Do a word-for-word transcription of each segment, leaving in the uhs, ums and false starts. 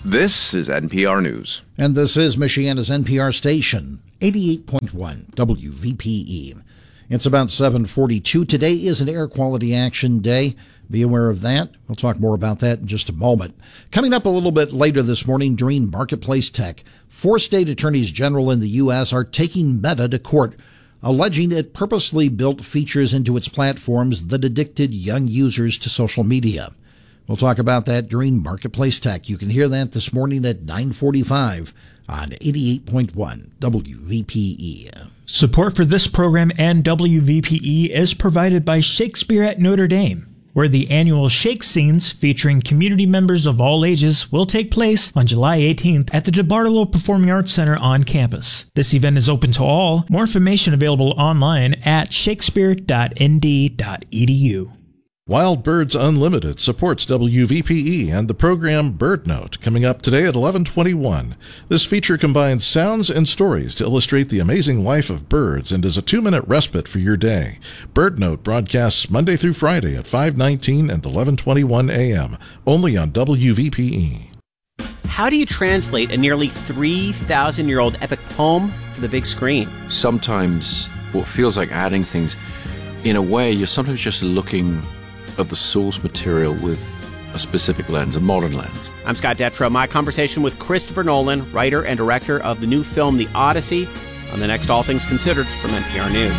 This is N P R News. And this is Michiana's N P R station, eighty-eight point one W V P E. It's about seven forty-two. Today is an Air Quality Action Day. Be aware of that. We'll talk more about that in just a moment. Coming up a little bit later this morning during Marketplace Tech, four state attorneys general in the U S are taking Meta to court, alleging it purposely built features into its platforms that addicted young users to social media. We'll talk about that during Marketplace Tech. You can hear that this morning at nine forty-five on eighty-eight point one W V P E. Support for this program and W V P E is provided by Shakespeare at Notre Dame, where the annual Shake Scenes featuring community members of all ages will take place on July eighteenth at the DeBartolo Performing Arts Center on campus. This event is open to all. More information available online at shakespeare dot n d dot e d u. Wild Birds Unlimited supports W V P E and the program Bird Note, coming up today at eleven twenty-one. This feature combines sounds and stories to illustrate the amazing life of birds and is a two-minute respite for your day. Bird Note broadcasts Monday through Friday at five nineteen and eleven twenty-one a m, only on W V P E. How do you translate a nearly three thousand year old epic poem to the big screen? Sometimes what feels like adding things, in a way, you're sometimes just looking at the source material with a specific lens, a modern lens. I'm Scott Detrow. My conversation with Christopher Nolan, writer and director of the new film The Odyssey, on the next All Things Considered from N P R News.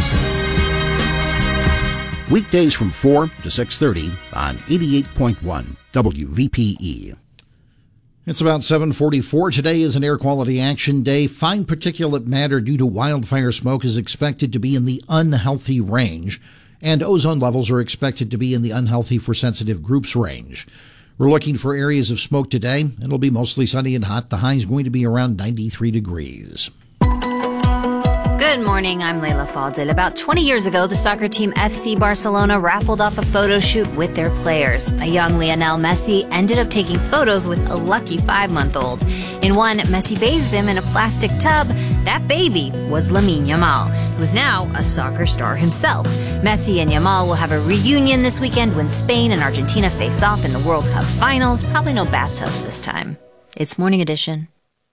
Weekdays from four to six thirty on eighty-eight point one W V P E. It's about seven forty-four. Today is an Air Quality Action Day. Fine particulate matter due to wildfire smoke is expected to be in the unhealthy range, and ozone levels are expected to be in the unhealthy for sensitive groups range. We're looking for areas of smoke today. It'll be mostly sunny and hot. The high is going to be around ninety-three degrees. Good morning, I'm Layla Faldil. About twenty years ago, the soccer team F C Barcelona raffled off a photo shoot with their players. A young Lionel Messi ended up taking photos with a lucky five-month-old. In one, Messi bathes him in a plastic tub. That baby was Lamine Yamal, who's now a soccer star himself. Messi and Yamal will have a reunion this weekend when Spain and Argentina face off in the World Cup finals. Probably no bathtubs this time. It's Morning Edition.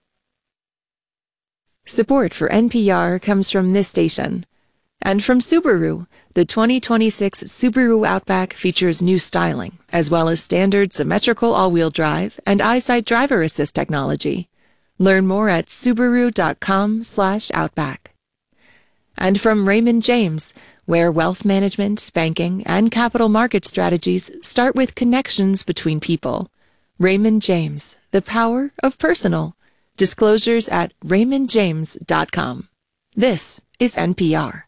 Support for N P R comes from this station. And from Subaru, the twenty twenty-six Subaru Outback features new styling, as well as standard symmetrical all-wheel drive and EyeSight driver assist technology. Learn more at subaru.com slash outback. And from Raymond James, where wealth management, banking, and capital market strategies start with connections between people. Raymond James, the power of personal. Disclosures at raymond james dot com. This is N P R.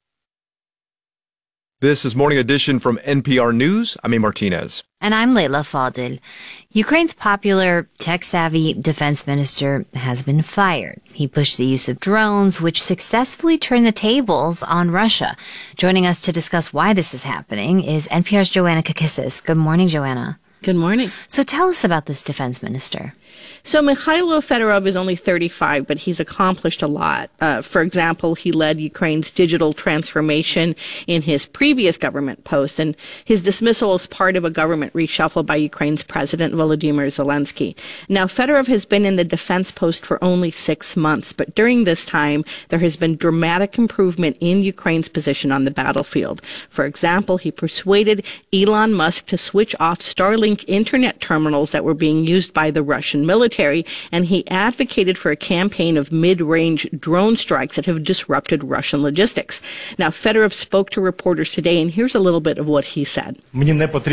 This is Morning Edition from N P R News. I'm A. Martinez. And I'm Layla Faldil. Ukraine's popular tech-savvy defense minister has been fired. He pushed the use of drones, which successfully turned the tables on Russia. Joining us to discuss why this is happening is N P R's Joanna Kakissis. Good morning, Joanna. Good morning. So tell us about this defense minister. So Mikhailo Fedorov is only thirty-five, but he's accomplished a lot. Uh, for example, he led Ukraine's digital transformation in his previous government post, and his dismissal is part of a government reshuffle by Ukraine's President Volodymyr Zelensky. Now, Fedorov has been in the defense post for only six months, but during this time, there has been dramatic improvement in Ukraine's position on the battlefield. For example, he persuaded Elon Musk to switch off Starlink internet terminals that were being used by the Russian military, and he advocated for a campaign of mid-range drone strikes that have disrupted Russian logistics. Now, Fedorov spoke to reporters today, and here's a little bit of what he said. I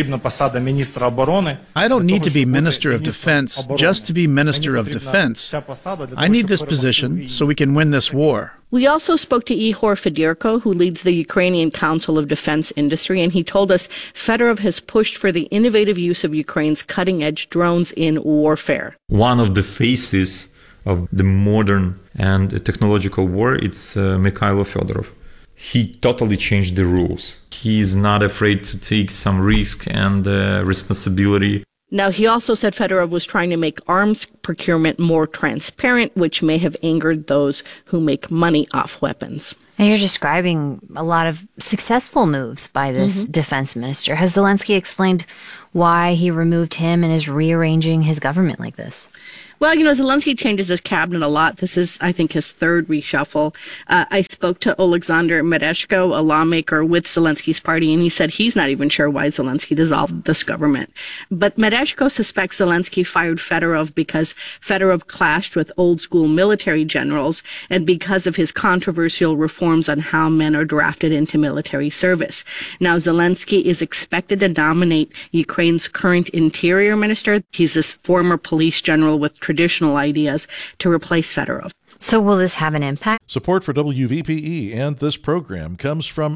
don't need to be Minister of Defense just to be Minister of Defense. I need this position so we can win this war. We also spoke to Ihor Fedirko, who leads the Ukrainian Council of Defense Industry, and he told us Fedorov has pushed for the innovative use of Ukraine's cutting-edge drones in warfare. One of the faces of the modern and technological war, it's uh, Mikhailo Fedorov. He totally changed the rules. He is not afraid to take some risk and uh, responsibility. Now, he also said Fedorov was trying to make arms procurement more transparent, which may have angered those who make money off weapons. Now you're describing a lot of successful moves by this mm-hmm. defense minister. Has Zelensky explained why he removed him and is rearranging his government like this? Well, you know, Zelensky changes his cabinet a lot. This is, I think, his third reshuffle. Uh, I spoke to Oleksandr Mereshko, a lawmaker with Zelensky's party, and he said he's not even sure why Zelensky dissolved this government. But Mereshko suspects Zelensky fired Fedorov because Fedorov clashed with old-school military generals and because of his controversial reforms on how men are drafted into military service. Now, Zelensky is expected to nominate Ukraine's current interior minister. He's this former police general with traditional ideas to replace Fedorov. So will this have an impact? Support for W V P E and this program comes from